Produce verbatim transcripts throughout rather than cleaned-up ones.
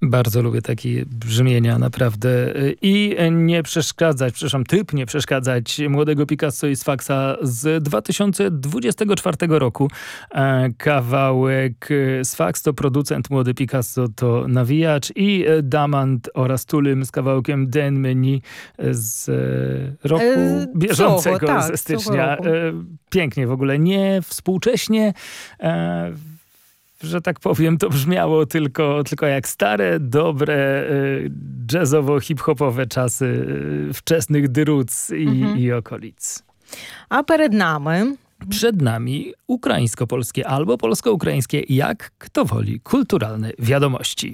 Bardzo lubię takie brzmienia, naprawdę. I nie przeszkadzać, przepraszam, typ nie przeszkadzać młodego Picasso i Sfaxa z dwa tysiące dwudziestego czwartego roku. Kawałek Sfax to producent, młody Picasso to nawijacz i Damant oraz Tulym z kawałkiem Den Menu z roku e, bieżącego, co, tak, ze stycznia. Pięknie w ogóle, nie współcześnie, e, że tak powiem, to brzmiało tylko, tylko jak stare, dobre, jazzowo-hip-hopowe czasy wczesnych The Roots i, mhm. i okolic. A przed nami... Przed nami ukraińsko-polskie albo polsko-ukraińskie, jak kto woli, kulturalne wiadomości.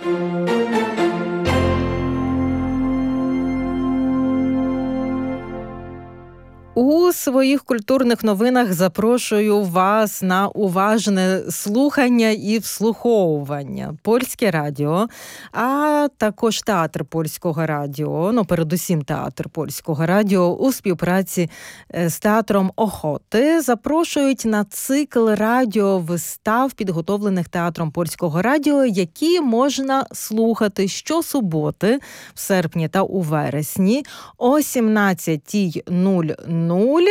У своїх культурних новинах запрошую вас на уважне слухання і вслуховування. Польське радіо, а також театр Польського радіо, ну передусім театр Польського радіо у співпраці з театром Охоти запрошують на цикл радіовистав, підготовлених театром Польського радіо, які можна слухати щосуботи в серпні та у вересні о сімнадцятій нуль нуль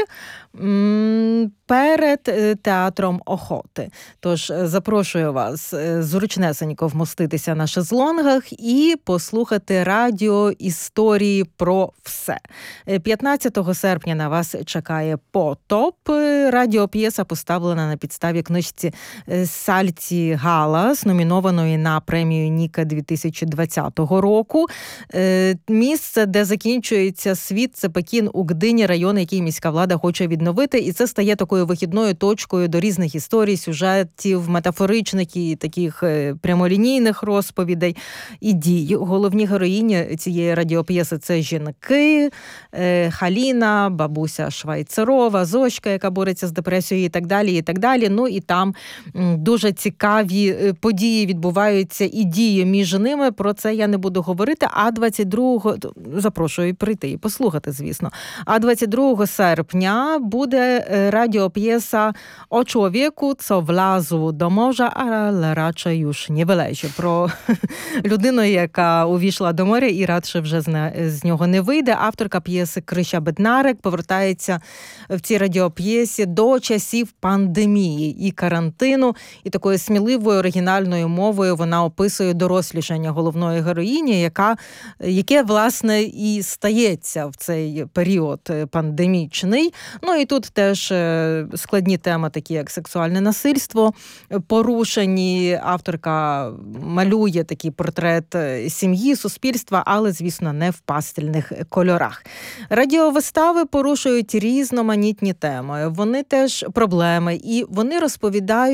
перед театром Охоти. Тож запрошую вас зручнесенько вмоститися на шезлонгах і послухати радіо історії про все. п'ятнадцятого серпня на вас чекає «Потоп». Радіоп'єса поставлена на підставі книжці Сальці Галас, номінованої на премію Ніка дві тисячі двадцятого року. Місце, де закінчується світ, це Пекін у Гдині, район, який міська влада хоче відновити. І це стає такою вихідною точкою до різних історій, сюжетів, метафоричних і таких прямолінійних розповідей і дій. Головні героїні цієї радіоп'єси – це жінки, Халіна, бабуся Швайцерова, Зочка, яка бореться з депресією і так далі, і так далі. Ну і там дуже цікаві події відбуваються і дії між ними. Про це я не буду говорити. А двадцять другого запрошую прийти і послухати, звісно. А двадцять другого серпня буде радіоп'єса «О чоловіку, co влазу до моря, але радше już не вилезе». Про людину, яка увійшла до моря і радше вже з нього не вийде. Авторка п'єси Крища Беднарик повертається в цій радіоп'єсі до часів пандемії і карантину. І такою сміливою оригінальною мовою вона описує дорослішання головної героїні, яка, яке, власне, і стається в цей період пандемічний. Ну і тут теж складні теми, такі як сексуальне насильство, порушені. Авторка малює такий портрет сім'ї, суспільства, але, звісно, не в пастельних кольорах. Радіовистави порушують різноманітні теми. Вони теж проблеми, і вони розповідають